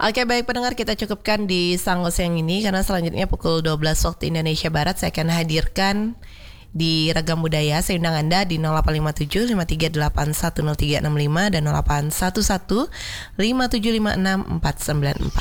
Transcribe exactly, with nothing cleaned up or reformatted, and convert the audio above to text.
Oke, baik pendengar, kita cukupkan di Sango Siang ini karena selanjutnya pukul dua belas waktu Indonesia Barat saya akan hadirkan di Ragam Budaya. Saya undang Anda di nol delapan lima tujuh lima tiga delapan satu nol tiga enam lima dan nol delapan satu satu lima tujuh lima enam empat sembilan empat.